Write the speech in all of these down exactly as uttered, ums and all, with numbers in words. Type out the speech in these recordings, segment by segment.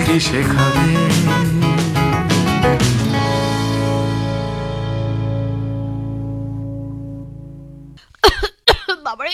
কি শেখাবে। বাবারে,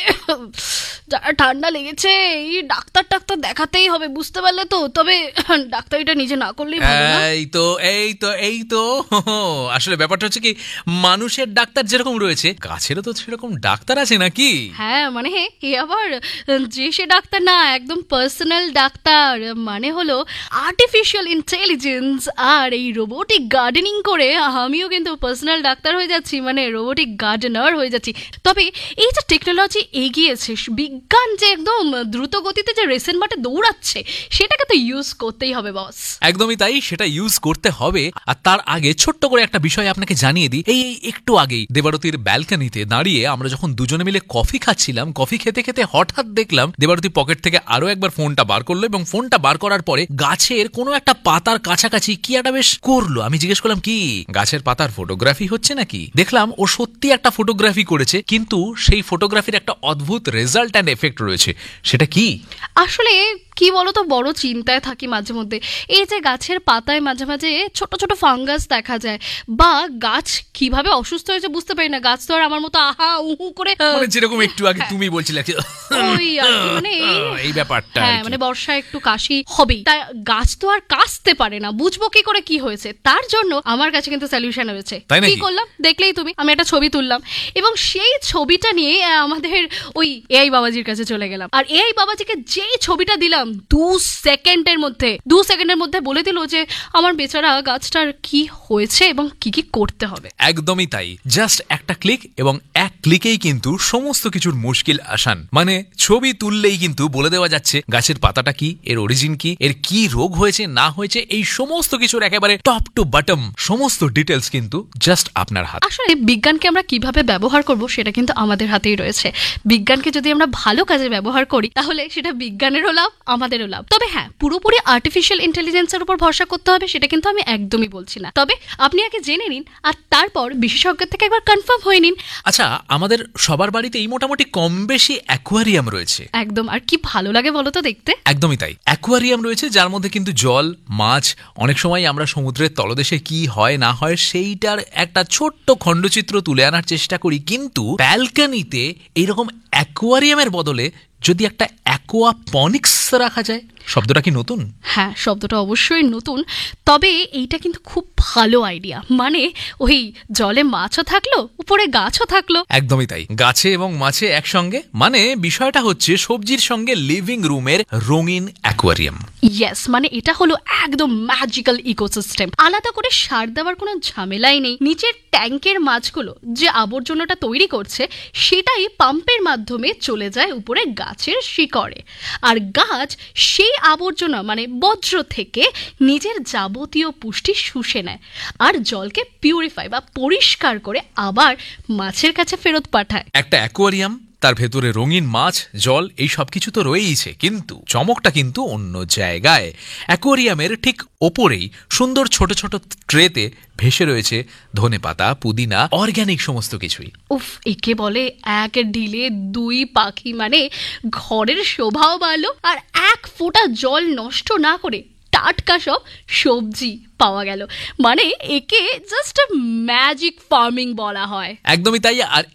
যারা ঠান্ডা লেগেছে এই ডাক্তার টাক্তার দেখাতেই হবে, বুঝতে পারলে তো। তবে ডাক্তারিটা নিজে না করলেই ভালো না? এই তো এই তো এই তো আসলে ব্যাপারটা হচ্ছে কি, মানুষের ডাক্তার যেরকম রয়েছে গাছেরও তো সেরকম ডাক্তার আছে নাকি? হ্যাঁ মানে এ আবার যে সে ডাক্তার না, একদম পার্সোনাল ডাক্তার। মানে হলো আর্টিফিশিয়াল ইন্টেলিজেন্স আর এই রোবোটিক গার্ডেনিং করে আমিও কিন্তু পার্সোনাল ডাক্তার হয়ে যাচ্ছি, মানে রোবোটিক গার্ডেনার হয়ে যাচ্ছি। তবে এই যে টেকনোলজি এগিয়েছে, বিজ্ঞান যে একদম দ্রুত গতিতে যে রেসেন মাঠে দৌড়াচ্ছে, সেটাকে তো ইউজ করতেই হবে বস। একদমই তাই, সেটা ইউজ করতে হবে। আর তার আগে ছোট্ট করে একটা বিষয় আপনাকে জানিয়ে দিই। এই একটু আগেই দেবারতীর ব্যালকনিতে দাঁড়িয়ে আমরা যখন দুজনে মিলে কফি খাচ্ছিলাম, কফি খেতে খেতে হঠাৎ দেখলাম দেবারতী পকেট থেকে আরো একবার ফোনটা বার করলো, এবং ফোনটা বার করার পরে গাছের কোনো একটা পাতার কাছাকাছি কি একটা বেশ করলো। আমি জিজ্ঞেস করলাম, কি গাছের পাতার ফটোগ্রাফি হচ্ছে নাকি? দেখলাম ও সত্যি একটা ফটোগ্রাফি করেছে, কিন্তু সেই ফটোগ্রাফির একটা অদ্ভুত রেজাল্ট অ্যান্ড এফেক্ট রয়েছে। সেটা কি? আসলে কি বলতো, বড় চিন্তায় থাকি মাঝে মধ্যে। এই যে গাছের পাতায় মাঝে মাঝে ছোট ছোট ফাঙ্গাস দেখা যায়, বা গাছ কিভাবে অসুস্থ হয়েছে বুঝতে পারি না। গাছ তো আর আমার মতো আহা উহু করে, মানে যেরকম একটু আগে তুমি বলছিলে ওই আর কি, মানে এই ব্যাপারটা। হ্যাঁ মানে বর্ষায় একটু কাশি হবেই, তাই গাছ তো আর কাশতে পারে না। বুঝবো কি করে কি হয়েছে? তার জন্য আমার কাছে কিন্তু সলিউশন হয়েছে। কি করলাম দেখলেই তুমি, আমি একটা ছবি তুললাম, এবং সেই ছবিটা নিয়ে আমাদের ওই এআই বাবাজির কাছে চলে গেলাম। আর এআই বাবাজিকে যেই ছবিটা দিলাম, দু সেকেন্ডের মধ্যে দু সেকেন্ডের মধ্যে বলে দিল যে আমার বেচারা গাছটার কি হয়েছে এবং কি কি করতে হবে। একদমই তাই, জাস্ট একটা ক্লিক, এবং এক ক্লিকেই কিন্তু সমস্ত কিছুর মুশকিল আসান। মানে ছবি তুললেই কিন্তু বলে দেওয়া যাচ্ছে গাছের পাতাটা কি, এর অরিজিন কি, এর কি রোগ হয়েছে না হয়েছে, এই সমস্ত কিছুর একেবারে টপ টু বটম সমস্ত ডিটেলস কিন্তু জাস্ট আপনার হাতে। আসলে বিজ্ঞানকে আমরা কিভাবে ব্যবহার করব সেটা কিন্তু আমাদের হাতেই রয়েছে। বিজ্ঞানকে যদি আমরা ভালো কাজে ব্যবহার করি, তাহলে সেটা বিজ্ঞানেরও লাভ, আমাদেরও লাভ। তবে হ্যাঁ, পুরোপুরি আর্টিফিশিয়াল ইন্টেলিজেন্সের উপর ভরসা করতে হবে সেটা কিন্তু আমি একদমই বলছি না। তবে আপনি আগে জেনে নিন, আর তারপর বিশেষজ্ঞের থেকে একবার কনফার্ম হয়ে নিন। আচ্ছা, আমাদের সবার বাড়িতেই মোটামুটি কম বেশি অ্যাকোয়ারিয়াম রয়েছে। একদম, আর কি ভালো লাগে বলো তো দেখতে। একদমই তাই, অ্যাকোয়ারিয়াম রয়েছে যার মধ্যে কিন্তু জল, মাছ, অনেক সময় আমরা সমুদ্রের তলদেশে কি হয় না হয় সেইটার একটা ছোট্ট খণ্ডচিত্র তুলে আনার চেষ্টা করি। কিন্তু ব্যালকনিতে এইরকম অ্যাকোয়ারিয়ামের বদলে যদি একটা অ্যাকোয়াপনিক্স রাখা যায়, শব্দটা কি নতুন? হ্যাঁ, শব্দটা অবশ্যই নতুন, তবে এইটা কিন্তু খুব ভালো আইডিয়া। মানে ওই জলে মাছও থাকলো, উপরে গাছও থাকলো। একদমই তাই, গাছে এবং মাছে একসঙ্গে। মানে বিষয়টা হচ্ছে সবজির সঙ্গে লিভিং রুমের রঙিন অ্যাকোয়ারিয়াম। ইয়েস, মানে এটা হলো একদম ম্যাজিক্যাল ইকোসিস্টেম। আলাদা করে সার দেওয়ার কোনো ঝামেলাই নেই। নিচের ট্যাঙ্কের মাছগুলো যে আবর্জনাটা তৈরি করছে, সেটাই পাম্পের মাধ্যমে চলে যায় উপরে গাছের শিকড়ে, আর গাছ সেই আবর্জনা মানে বজ্র থেকে নিজের যাবতীয় পুষ্টি শুষে নেয়, আর জলকে পিউরিফাই বা পরিষ্কার করে আবার মাছের কাছে ফেরত পাঠায়। একটা অ্যাকোয়ারিয়াম, তার ভেতরে রঙিন মাছ, জল, এই সব কিছু তো রয়েইছে, কিন্তু চমকটা কিন্তু অন্য জায়গায়। অ্যাকোয়ারিয়ামের ঠিক ওপরেই সুন্দর ছোট ছোট ট্রেতে ভেসে রয়েছে ধনেপাতা, পুদিনা, অর্গ্যানিক সমস্ত কিছুই। উফ, একে বলে এক ঢিলে দুই পাখি। মানে ঘরের শোভাও বাড়লো, আর এক ফোঁটা জল নষ্ট না করে টাটকা সব সবজি পাওয়া গেল। মানে একে জাস্ট ম্যাজিক ফার্মিং বলা হয়। একদমই তাই। আর